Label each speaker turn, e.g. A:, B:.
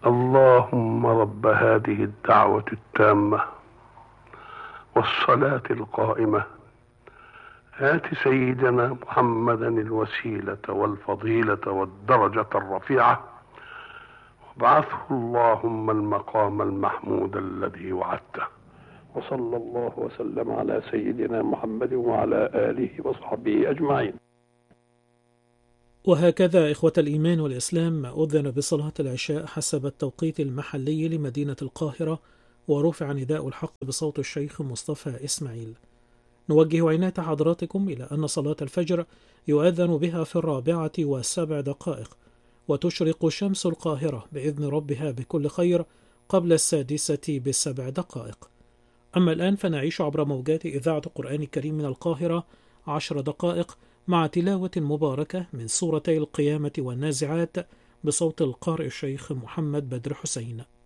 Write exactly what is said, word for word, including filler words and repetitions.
A: اللهم رب هذه الدعوة التامة والصلاة القائمة آت سيدنا محمدا الوسيلة والفضيلة والدرجة الرفيعة وابعثه اللهم المقام المحمود الذي وعدته. وصلى الله وسلم على سيدنا محمد وعلى آله وصحبه أجمعين.
B: وهكذا إخوة الإيمان والإسلام أذن بصلاة العشاء حسب التوقيت المحلي لمدينة القاهرة، ورفع نداء الحق بصوت الشيخ مصطفى إسماعيل. نوجه عناية حضراتكم إلى أن صلاة الفجر يؤذن بها في الرابعة والسبع دقائق، وتشرق شمس القاهرة بإذن ربها بكل خير قبل السادسة بسبع دقائق. أما الآن فنعيش عبر موجات إذاعة القرآن الكريم من القاهرة عشر دقائق مع تلاوة مباركة من سورتي القيامة والنازعات بصوت القارئ الشيخ محمد بدر حسين.